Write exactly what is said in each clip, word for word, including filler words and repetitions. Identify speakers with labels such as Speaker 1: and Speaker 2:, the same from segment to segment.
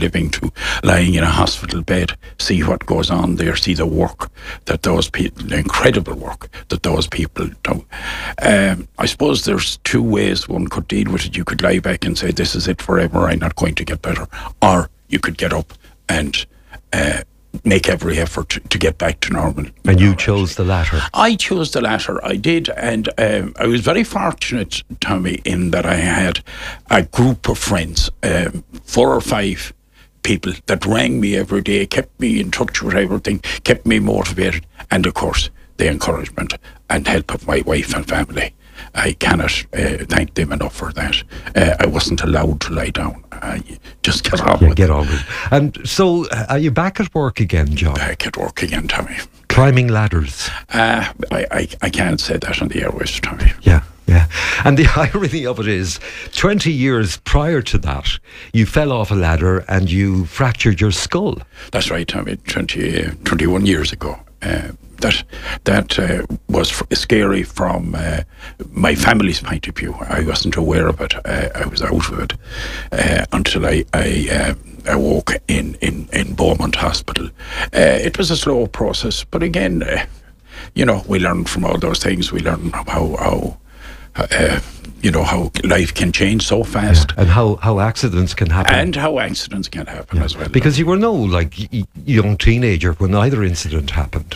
Speaker 1: living to lying in a hospital bed, see what goes on there, see the work that those people, the incredible work that those people do. Um, I suppose there's two ways one could deal with it. You could lie back and say, this is it forever, I'm not going to get better. Or you could get up and uh, make every effort to, to get back to normal.
Speaker 2: And you chose the latter?
Speaker 1: I chose the latter, I did. And um, I was very fortunate, Tommy, in that I had a group of friends, um, four or five people that rang me every day, kept me in touch with everything, kept me motivated, and of course, the encouragement and help of my wife and family. I cannot uh, thank them enough for that. Uh, I wasn't allowed to lie down. I just get on
Speaker 2: yeah,
Speaker 1: with
Speaker 2: get
Speaker 1: it.
Speaker 2: on with it. And so, uh, are you back at work again, John?
Speaker 1: Back at work again, Tommy.
Speaker 2: Climbing ladders?
Speaker 1: Uh, I, I, I can't say that on the airways, Tommy.
Speaker 2: Yeah. Yeah, and the irony of it is, twenty years prior to that, you fell off a ladder and you fractured your skull.
Speaker 1: That's right, Tommy. twenty, uh, twenty-one years ago. Uh, that that uh, was f- scary from uh, my family's point of view. I wasn't aware of it. Uh, I was out of it uh, until I I, uh, I woke in, in, in Beaumont Hospital. Uh, it was a slow process, but again, uh, you know, we learn from all those things. We learn how how. Uh, you know, how life can change so fast.
Speaker 2: Yeah. And how, how accidents can happen.
Speaker 1: And how accidents can happen yeah. as well.
Speaker 2: Because you were no, like, y- young teenager when either incident happened.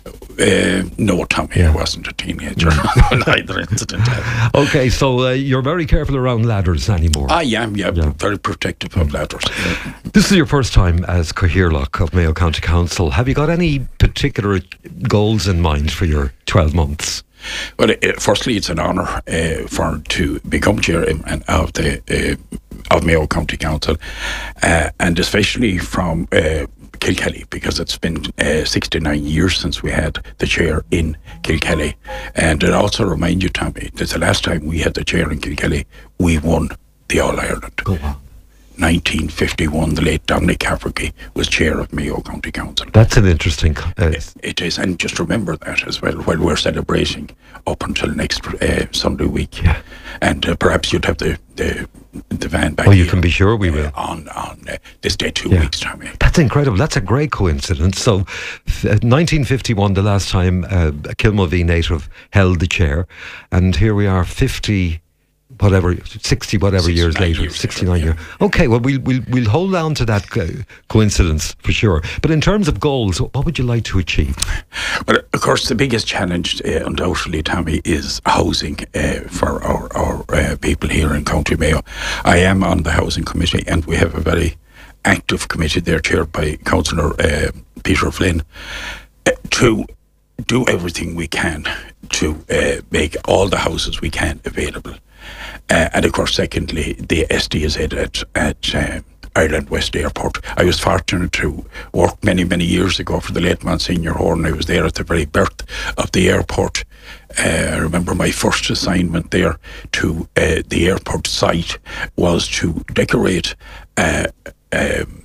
Speaker 1: Uh, no, Tommy, yeah. I wasn't a teenager when either incident happened.
Speaker 2: Okay, so uh, you're very careful around ladders anymore.
Speaker 1: I am, yeah, yeah. very protective of ladders. Yeah.
Speaker 2: This is your first time as Cathaoirleach of Mayo County Council. Have you got any particular goals in mind for your twelve months?
Speaker 1: Well, uh, firstly, it's an honour uh, for to become chairman of the uh, of Mayo County Council, uh, and especially from uh, Kilkelly, because it's been uh, sixty-nine years since we had the chair in Kilkelly. And it also remind you, Tommy, that the last time we had the chair in Kilkelly, we won the All Ireland.
Speaker 2: Go on.
Speaker 1: nineteen fifty-one, the late Dominic Cafferty was chair of Mayo County Council.
Speaker 2: That's an interesting... Uh,
Speaker 1: it, it is, and just remember that as well while we're celebrating up until next uh, Sunday week.
Speaker 2: Yeah.
Speaker 1: And uh, perhaps you'd have the, the the van back.
Speaker 2: Oh, you can be sure we will.
Speaker 1: Uh, on on uh, this day, two
Speaker 2: yeah.
Speaker 1: weeks' time.
Speaker 2: That's incredible. That's a great coincidence. So, uh, nineteen fifty-one, the last time uh, a Kilmalvey native held the chair, and here we are, fifty... whatever, sixty whatever years later,
Speaker 1: years
Speaker 2: sixty-nine
Speaker 1: later,
Speaker 2: years. Yeah. Okay, well, we'll, we'll, we'll hold on to that uh, coincidence for sure. But in terms of goals, what would you like to achieve?
Speaker 1: Well, of course, the biggest challenge, uh, undoubtedly, Tommy, is housing uh, for our, our uh, people here in County Mayo. I am on the Housing Committee, and we have a very active committee there, chaired by Councillor uh, Peter Flynn, uh, to do everything we can to uh, make all the houses we can available. Uh, and of course, secondly, the S D is at, at uh, Ireland West Airport. I was fortunate to work many, many years ago for the late Monsignor Horn. I was there at the very birth of the airport. Uh, I remember my first assignment there to uh, the airport site was to decorate uh, um,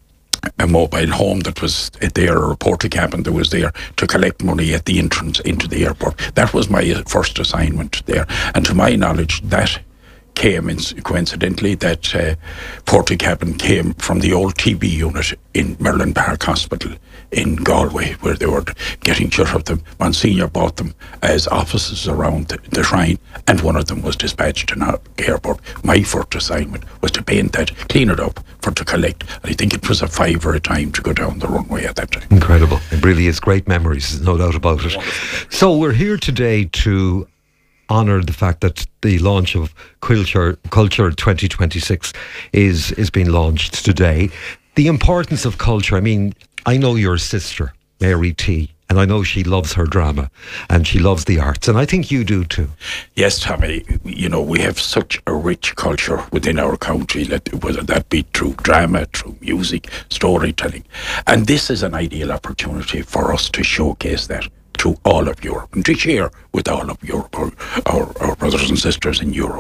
Speaker 1: a mobile home that was there, or a porta cabin that was there to collect money at the entrance into the airport. That was my first assignment there. And to my knowledge, that came in, coincidentally, that uh, porta cabin came from the old T B unit in Merlin Park Hospital in Galway, where they were getting shut of them. Monsignor bought them as offices around the, the shrine, and one of them was dispatched to North Airport. My first assignment was to paint that, clean it up, for to collect. I think it was a fiver a time to go down the runway at that time.
Speaker 2: Incredible. It really is great memories, there's no doubt about it. So we're here today to honour the fact that the launch of Culture Culture twenty twenty-six is is being launched today. The importance of culture, I mean, I know your sister, Mary T., and I know she loves her drama and she loves the arts, and I think you do too.
Speaker 1: Yes, Tommy, you know, we have such a rich culture within our country, whether that be through drama, through music, storytelling. And this is an ideal opportunity for us to showcase that to all of Europe and to share with all of Europe, our, our, our brothers and sisters in Europe,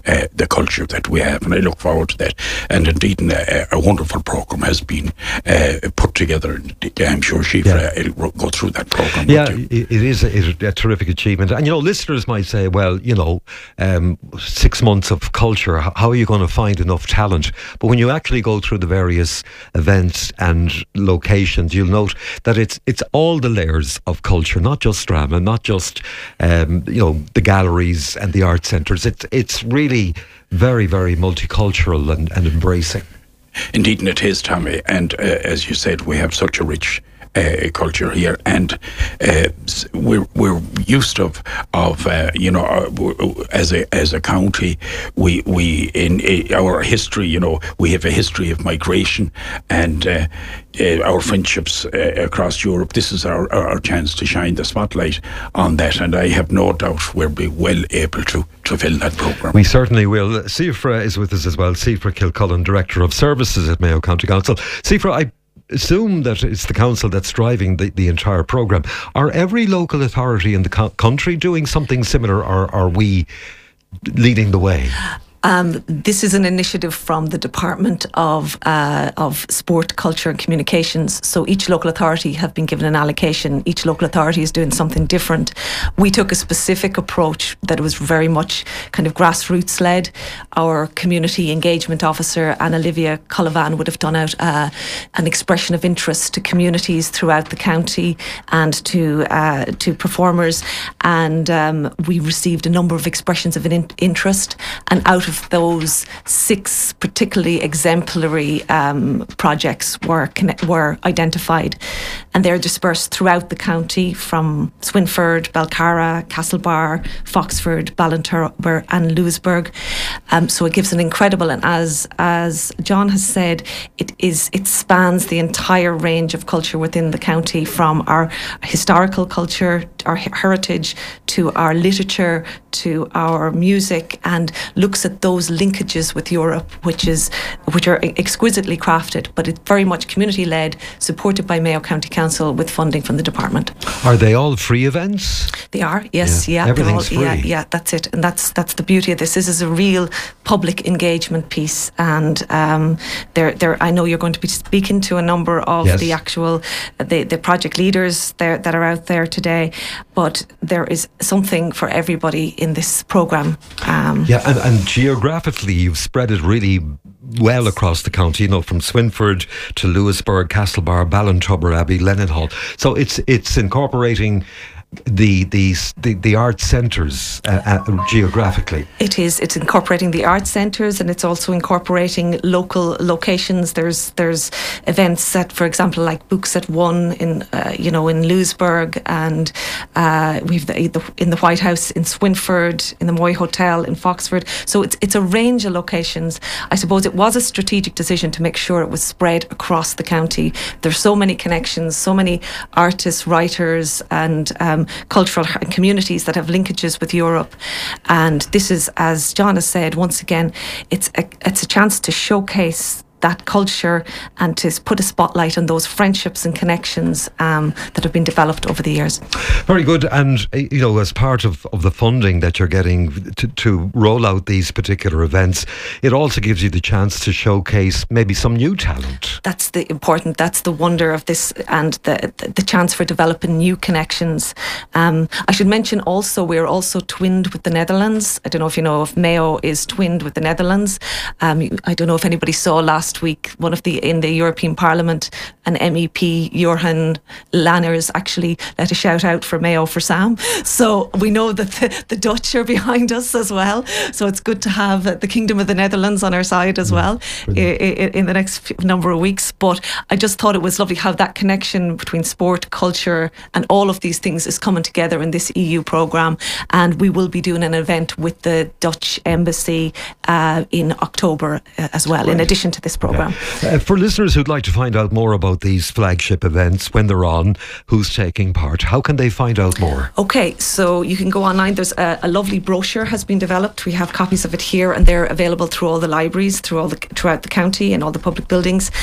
Speaker 1: uh, the culture that we have, and I look forward to that. And indeed, a, a wonderful programme has been uh, put together. I'm sure Shifra yeah. will go through that programme.
Speaker 2: Yeah, it is a, a terrific achievement. And, you know, listeners might say, well, you know, um, six months of culture, how are you going to find enough talent? But when you actually go through the various events and locations, you'll note that it's it's all the layers of culture, not just drama, not just um, you know, the galleries and the art centres. It's it's really very, very multicultural and, and embracing.
Speaker 1: Indeed, and it is, Tommy. And uh, as you said, we have such a rich Uh, culture here, and uh, we're we're used of of uh, you know uh, as a as a county, we we in uh, our history, you know, we have a history of migration and uh, uh, our friendships uh, across Europe. This is our, our our chance to shine the spotlight on that, and I have no doubt we'll be well able to to fill that programme.
Speaker 2: We certainly will. Sifra is with us as well. Sifra Kilcullen, Director of Services at Mayo County Council. Sifra, I assume that it's the council that's driving the, the entire programme. Are every local authority in the co- country doing something similar, or are we leading the way?
Speaker 3: Um, this is an initiative from the Department of uh, of Sport, Culture and Communications. So each local authority have been given an allocation. Each local authority is doing something different. We took a specific approach that was very much kind of grassroots led. Our community engagement officer, Anna Olivia Cullivan, would have done out uh, an expression of interest to communities throughout the county and to uh, to performers. And um, we received a number of expressions of an in- interest. And out of those, six particularly exemplary um, projects were connect- were identified, and they're dispersed throughout the county from Swinford, Belcarra, Castlebar, Foxford, Ballinturber and Louisburg. Um, so it gives an incredible, and as as John has said, it is it spans the entire range of culture within the county, from our historical culture, our heritage, to our literature, to our music, and looks at those linkages with Europe, which is which are exquisitely crafted, but it's very much community led, supported by Mayo County Council with funding from the department.
Speaker 2: Are they all free events?
Speaker 3: They are, yes, yeah.
Speaker 2: yeah Everything's
Speaker 3: all,
Speaker 2: free.
Speaker 3: Yeah, yeah, that's it, and that's that's the beauty of this. This is a real public engagement piece, and um, there, there. I know you're going to be speaking to a number of
Speaker 2: yes.
Speaker 3: the actual the the project leaders there that are out there today, but there is something for everybody in this program. Um,
Speaker 2: yeah, and, and geographically, you've spread it really well across the county, you know, from Swinford to Louisburg, Castlebar, Ballinturber Abbey, Leninhall. So it's it's incorporating the the the, the art centres uh, uh, geographically.
Speaker 3: It is. It's incorporating the art centres, and it's also incorporating local locations. There's there's events that, for example, like Books at One in uh, you know in Louisburg, and uh, we've the, the in the White House in Swinford, in the Moy Hotel in Foxford. So it's it's a range of locations. I suppose it was a strategic decision to make sure it was spread across the county. There's so many connections, so many artists, writers, and um, cultural communities that have linkages with Europe, and this is, as John has said, once again, it's a, it's a chance to showcase that culture and to put a spotlight on those friendships and connections um, that have been developed over the years.
Speaker 2: Very good. And, you know, as part of, of the funding that you're getting to, to roll out these particular events, it also gives you the chance to showcase maybe some new talent.
Speaker 3: That's the important, that's the wonder of this, and the the, the chance for developing new connections. Um, I should mention also, we're also twinned with the Netherlands. I don't know if you know if Mayo is twinned with the Netherlands. Um, I don't know if anybody saw last week, one of the in the European Parliament, an M E P, Johan Lanners, actually let a shout out for Mayo for Sam. So we know that the, the Dutch are behind us as well. So it's good to have the Kingdom of the Netherlands on our side as well in, in the next number of weeks. But I just thought it was lovely how that connection between sport, culture, and all of these things is coming together in this E U programme. And we will be doing an event with the Dutch Embassy uh, in October uh, as well, in addition to this programme.
Speaker 2: Yeah. Uh, for listeners who'd like to find out more about these flagship events, when they're on, who's taking part, how can they find out more?
Speaker 3: Okay, so you can go online. There's a, a lovely brochure has been developed. We have copies of it here, and they're available through all the libraries, through all the throughout the county and all the public buildings.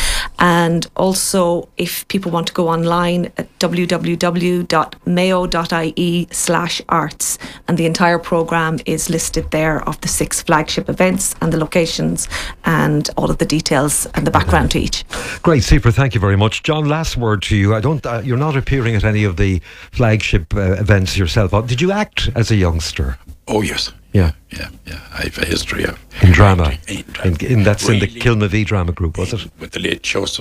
Speaker 3: And also, if people want to go online at w w w dot mayo dot i e slash arts, and the entire programme is listed there of the six flagship events and the locations and all of the details and the background to each.
Speaker 2: Great, Siofra, thank you very much. John, last word to you. I don't. Uh, you're not appearing at any of the flagship uh, events yourself. Did you act as a youngster?
Speaker 1: Oh yes.
Speaker 2: Yeah,
Speaker 1: yeah, yeah. I have a history of
Speaker 2: in drama.
Speaker 1: In, drama.
Speaker 2: in, in that's
Speaker 1: really,
Speaker 2: in the Kilmavee drama group, was it?
Speaker 1: With the late Joseph